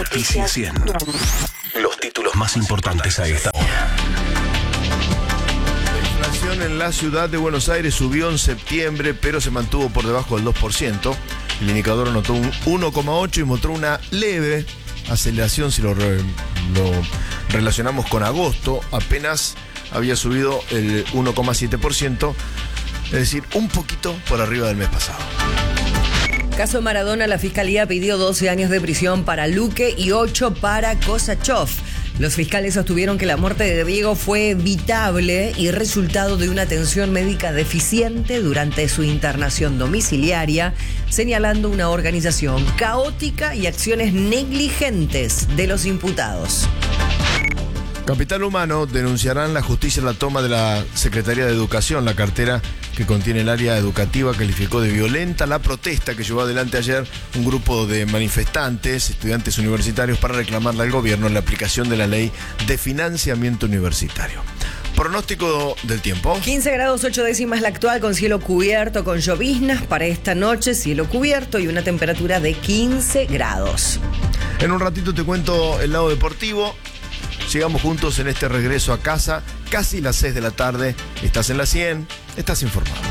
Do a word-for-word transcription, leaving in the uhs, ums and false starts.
Noticias cien. Los títulos más importantes a esta hora. La inflación en la ciudad de Buenos Aires subió en septiembre, pero se mantuvo por debajo del dos por ciento. El indicador anotó un uno coma ocho y mostró una leve aceleración si lo, re, lo relacionamos con agosto. Apenas había subido el uno coma siete por ciento, es decir, un poquito por arriba del mes pasado. Caso Maradona, la Fiscalía pidió doce años de prisión para Luque y ocho para Kosačov. Los fiscales sostuvieron que la muerte de Diego fue evitable y resultado de una atención médica deficiente durante su internación domiciliaria, señalando una organización caótica y acciones negligentes de los imputados. Capital Humano denunciarán la justicia la toma de la Secretaría de Educación. La cartera que contiene el área educativa calificó de violenta la protesta que llevó adelante ayer un grupo de manifestantes, estudiantes universitarios, para reclamarle al gobierno la aplicación de la ley de financiamiento universitario. Pronóstico del tiempo. quince grados ocho décimas la actual, con cielo cubierto, con lloviznas. Para esta noche, cielo cubierto y una temperatura de quince grados. En un ratito te cuento el lado deportivo. Sigamos juntos en este regreso a casa, casi las seis de la tarde. Estás en la cien, estás informado.